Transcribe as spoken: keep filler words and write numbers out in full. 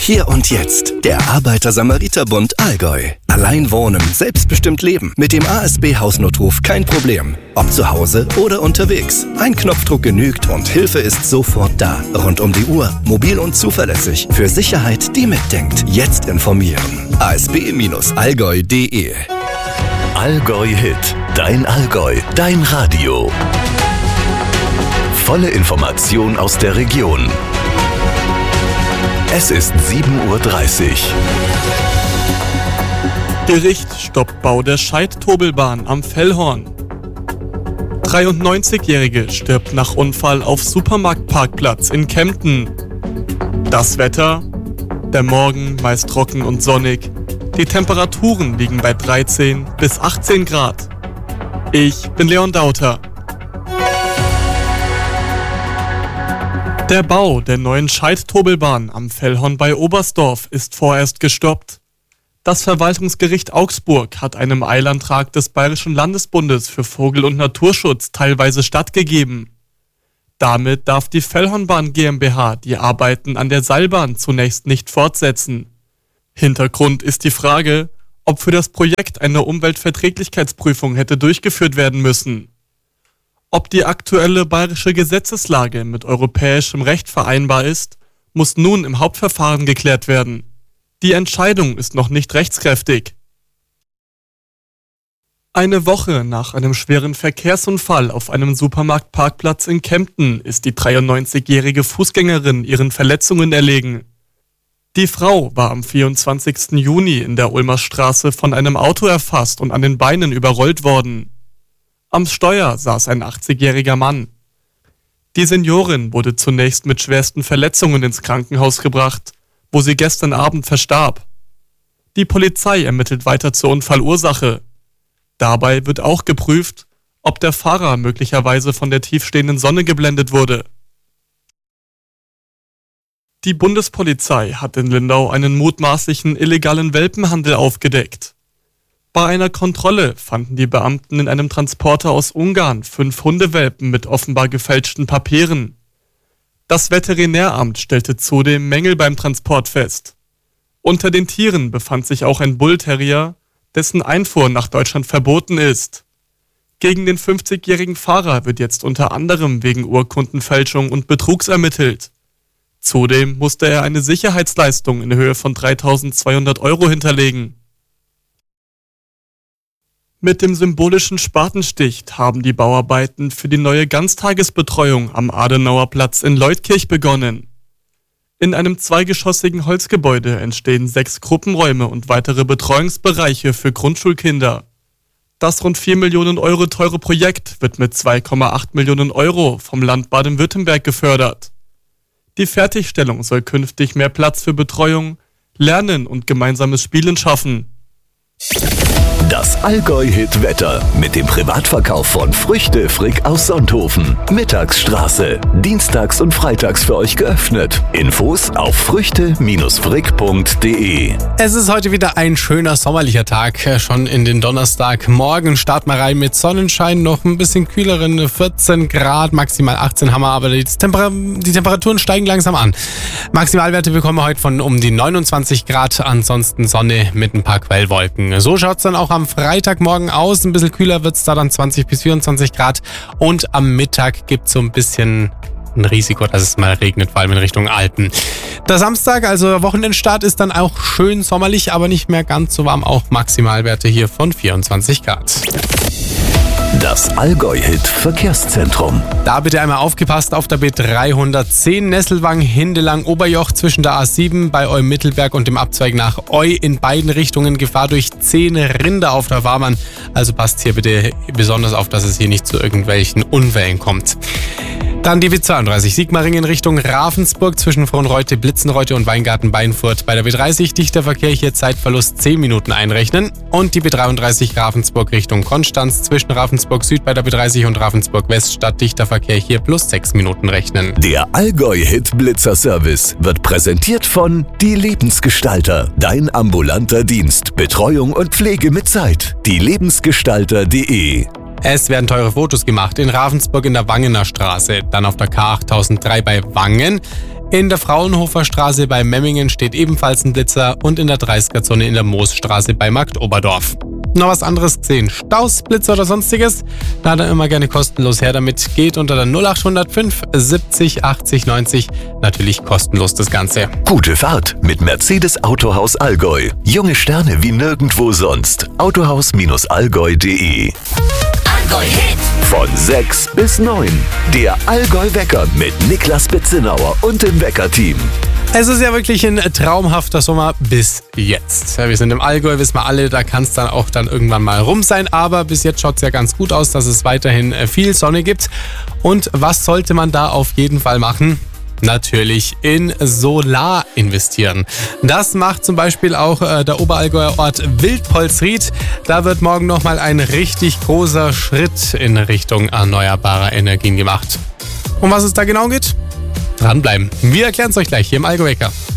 Hier und jetzt. Der Arbeiter-Samariter-Bund Allgäu. Allein wohnen, selbstbestimmt leben. Mit dem A S B-Hausnotruf kein Problem. Ob zu Hause oder unterwegs. Ein Knopfdruck genügt und Hilfe ist sofort da. Rund um die Uhr, mobil und zuverlässig. Für Sicherheit, die mitdenkt. Jetzt informieren. a s b Bindestrich allgäu punkt d e Allgäu Hit. Dein Allgäu. Dein Radio. Volle Information aus der Region. Es ist sieben Uhr dreißig. Gericht stoppt Bau der Scheid-Tobelbahn am Fellhorn. dreiundneunzigjährige stirbt nach Unfall auf Supermarktparkplatz in Kempten. Das Wetter? Der Morgen meist trocken und sonnig. Die Temperaturen liegen bei dreizehn bis achtzehn Grad. Ich bin Leon Dauter. Der Bau der neuen Scheid-Tobelbahn am Fellhorn bei Oberstdorf ist vorerst gestoppt. Das Verwaltungsgericht Augsburg hat einem Eilantrag des Bayerischen Landesbundes für Vogel- und Naturschutz teilweise stattgegeben. Damit darf die Fellhornbahn GmbH die Arbeiten an der Seilbahn zunächst nicht fortsetzen. Hintergrund ist die Frage, ob für das Projekt eine Umweltverträglichkeitsprüfung hätte durchgeführt werden müssen. Ob die aktuelle bayerische Gesetzeslage mit europäischem Recht vereinbar ist, muss nun im Hauptverfahren geklärt werden. Die Entscheidung ist noch nicht rechtskräftig. Eine Woche nach einem schweren Verkehrsunfall auf einem Supermarktparkplatz in Kempten ist die dreiundneunzigjährige Fußgängerin ihren Verletzungen erlegen. Die Frau war am vierundzwanzigsten Juni in der Ulmer Straße von einem Auto erfasst und an den Beinen überrollt worden. Am Steuer saß ein achtzigjähriger Mann. Die Seniorin wurde zunächst mit schwersten Verletzungen ins Krankenhaus gebracht, wo sie gestern Abend verstarb. Die Polizei ermittelt weiter zur Unfallursache. Dabei wird auch geprüft, ob der Fahrer möglicherweise von der tiefstehenden Sonne geblendet wurde. Die Bundespolizei hat in Lindau einen mutmaßlichen illegalen Welpenhandel aufgedeckt. Bei einer Kontrolle fanden die Beamten in einem Transporter aus Ungarn fünf Hundewelpen mit offenbar gefälschten Papieren. Das Veterinäramt stellte zudem Mängel beim Transport fest. Unter den Tieren befand sich auch ein Bullterrier, dessen Einfuhr nach Deutschland verboten ist. Gegen den fünfzigjährigen Fahrer wird jetzt unter anderem wegen Urkundenfälschung und Betrugs ermittelt. Zudem musste er eine Sicherheitsleistung in Höhe von dreitausendzweihundert Euro hinterlegen. Mit dem symbolischen Spatenstich haben die Bauarbeiten für die neue Ganztagesbetreuung am Adenauerplatz in Leutkirch begonnen. In einem zweigeschossigen Holzgebäude entstehen sechs Gruppenräume und weitere Betreuungsbereiche für Grundschulkinder. Das rund vier Millionen Euro teure Projekt wird mit zwei Komma acht Millionen Euro vom Land Baden-Württemberg gefördert. Die Fertigstellung soll künftig mehr Platz für Betreuung, Lernen und gemeinsames Spielen schaffen. Das Allgäu-Hit-Wetter mit dem Privatverkauf von Früchte Frick aus Sonthofen. Mittagsstraße. Dienstags und freitags für euch geöffnet. Infos auf früchte frick punkt d e. Es ist heute wieder ein schöner sommerlicher Tag. Schon in den Donnerstagmorgen starten wir rein mit Sonnenschein. Noch ein bisschen kühleren vierzehn Grad, maximal achtzehn haben wir, aber die, Temper- die Temperaturen steigen langsam an. Maximalwerte bekommen wir heute von um die neunundzwanzig Grad. Ansonsten Sonne mit ein paar Quellwolken. So schaut es dann auch am Freitagmorgen aus. Ein bisschen kühler wird es da dann zwanzig bis vierundzwanzig Grad. Und am Mittag gibt es so ein bisschen ein Risiko, dass es mal regnet, vor allem in Richtung Alpen. Der Samstag, also Wochenendstart, ist dann auch schön sommerlich, aber nicht mehr ganz so warm. Auch Maximalwerte hier von vierundzwanzig Grad. Das Allgäu-Hit-Verkehrszentrum. Da bitte einmal aufgepasst auf der B dreihundertzehn Nesselwang, Hindelang, Oberjoch zwischen der A sieben bei Eu-Mittelberg und dem Abzweig nach Eu in beiden Richtungen Gefahr durch zehn Rinder auf der Fahrbahn. Also passt hier bitte besonders auf, dass es hier nicht zu irgendwelchen Unfällen kommt. Dann die B zweiunddreißig, Sigmaringen in Richtung Ravensburg zwischen Frohnreute, Blitzenreute und Weingarten-Beinfurt. Bei der B dreißig dichter Verkehr, hier Zeitverlust zehn Minuten einrechnen. Und die B dreiunddreißig Ravensburg Richtung Konstanz zwischen Ravensburg Süd bei der B dreißig und Ravensburg West statt dichter Verkehr, hier plus sechs Minuten rechnen. Der Allgäu-Hit-Blitzer-Service wird präsentiert von Die Lebensgestalter. Dein ambulanter Dienst, Betreuung und Pflege mit Zeit. die lebensgestalter punkt de Es werden teure Fotos gemacht in Ravensburg in der Wangener Straße, dann auf der K achttausenddrei bei Wangen. In der Fraunhofer Straße bei Memmingen steht ebenfalls ein Blitzer und in der dreißiger-Zone in der Moosstraße bei Marktoberdorf. Noch was anderes gesehen? Staus, Blitzer oder sonstiges? Na, dann immer gerne kostenlos her damit. Geht unter der null acht null fünf siebzig achtzig neunzig. Natürlich kostenlos das Ganze. Gute Fahrt mit Mercedes Autohaus Allgäu. Junge Sterne wie nirgendwo sonst. autohaus Allgäu punkt de. Allgäu Hit. Von sechs bis neun. Der Allgäu-Wecker mit Niklas Betzenauer und dem Wecker-Team. Es ist ja wirklich ein traumhafter Sommer bis jetzt. Ja, wir sind im Allgäu, wissen wir alle, da kann es dann auch dann irgendwann mal rum sein. Aber bis jetzt schaut es ja ganz gut aus, dass es weiterhin viel Sonne gibt. Und was sollte man da auf jeden Fall machen? Natürlich in Solar investieren. Das macht zum Beispiel auch äh, der Oberallgäuer Ort Wildpolsried. Da wird morgen nochmal ein richtig großer Schritt in Richtung erneuerbarer Energien gemacht. Um was es da genau geht? Dranbleiben. Wir erklären es euch gleich hier im Allgäu-Wecker.